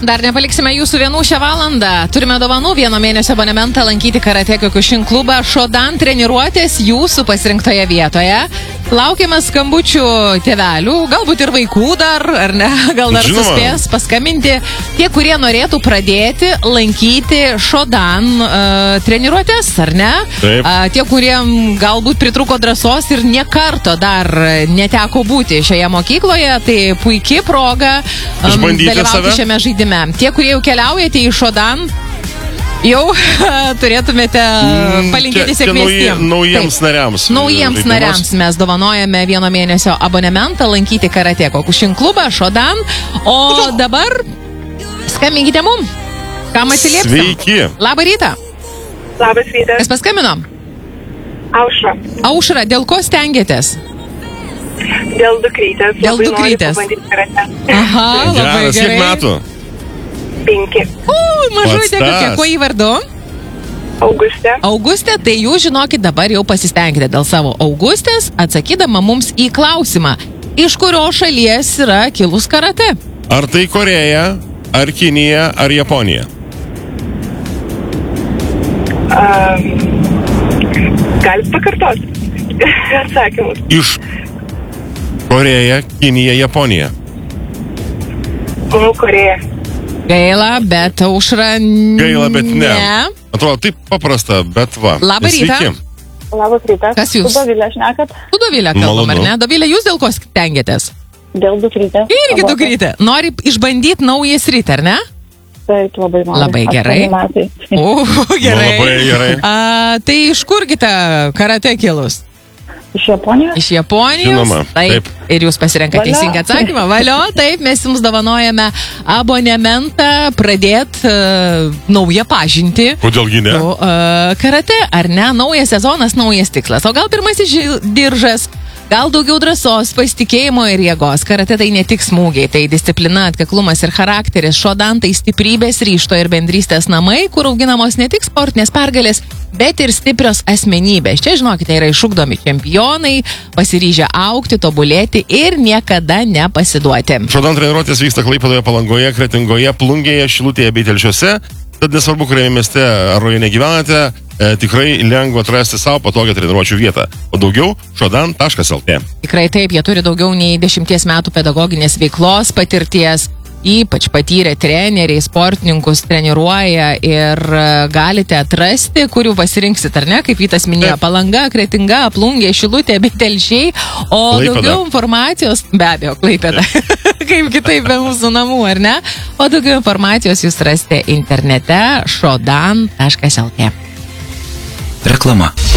Dar nepaliksime jūsų vienų šią valandą. Turime dovanų 1 mėnesio abonementą lankyti Karate Kyokushin klubą Shodan treniruotės jūsų pasirinktoje vietoje. Laukiame skambučių tėvelių, galbūt ir vaikų dar, ar ne, gal dar suspės paskambinti. Tie, kurie norėtų pradėti lankyti Shodan treniruotės, ar ne? Tie, kuriem galbūt pritruko drąsos ir nie karto dar neteko būti šioje mokykloje, tai puikiai proga dalyvauti šiame žaidime. Tie, kurie jau keliaujate į Shodan, jau turėtumėte palinkėti sėkmės tiem. Naujiems nariams. Naujiems nariams mes dovanojame 1 mėnesio abonementą lankyti Karate Kyokushin klubą Shodan. O dabar skambinkite mum. Kam atsiliepsim? Sveiki. Labą rytą. Labas rytas. Kas paskambino? Aušra. Aušra, dėl ko stengiatės? Dėl dukrytės. Dėl dukrytės. Aha, labai gerai. Kiek metų? 5. Mažutė kokia, kuo jį vardu? Augustė. Augustė, tai jūs žinokit, dabar jau pasistengite dėl savo Augustės, atsakydama mums į klausimą, iš kurio šalies yra kilus karate? Ar tai Koreja, ar Kinija, ar Japonija? Galit pakartoti atsakymus. Iš Koreja, Kinija, Japonija. Koreja. Gaila, bet Aušra Gaila, bet ne. Atrodo, taip paprasta, bet va. Labą rytą. Labas rytas. Kas jūs? Su Dovilė šnekat? Su Dovilė kalbam, ar ne? Dovilė, jūs dėl ko stengiatės? Dėl dukrytės. Irgi dukrytė. Nori išbandyti naują sritį, ar ne? Taip, labai noriu. Labai gerai. Gerai. Labai gerai. Tai iš kurgi ta karate kilus? Iš Japonijos? Iš Japonijos. Žinoma, taip. Ir jūs pasirenkate teisingą atsakymą. Valio, taip, mes jums dovanojame abonementą pradėti naują pažintį. Kodėlgi ne? Karate, ar ne? Naujas sezonas, naujas tikslas. O gal pirmasis diržas? Gal daugiau drąsos, pasitikėjimo ir jėgos. Karate tai ne tik smūgiai, tai disciplina, atkaklumas ir charakteris. Shodan tai stiprybės, ryžto ir bendrystės namai, kur auginamos ne tik sportinės pergalės, bet ir stiprios asmenybės. Čia, žinokite, yra išugdomi čempionai, pasiryžę augti, tobulėti ir niekada nepasiduoti. Shodan treniruotės vyksta Klaipėdoje, Palangoje, Kretingoje, Plungėje, Šilutėje bei Telšiuose. Tad nesvarbu, kuriame mieste ar rajone gyvenate, tikrai lengva atrasti savo patogią treniruočių vietą. O daugiau shodan.lt. Tikrai taip, jie turi daugiau nei 10 metų pedagoginės veiklos patirties. Ypač patyrę treneriai, sportininkus treniruoja ir galite atrasti, kurių pasirinksit, ar ne? Kaip Vytas minėjo, Palanga, Kretinga, Plungė, Šilutė, bei Telšiai. O Klaipėda. Daugiau informacijos, be abejo, Klaipėda. Kaip kitaip be mūsų namų, ar ne? O daugiau informacijos jūs rasite internete shodan.lt. Reklama.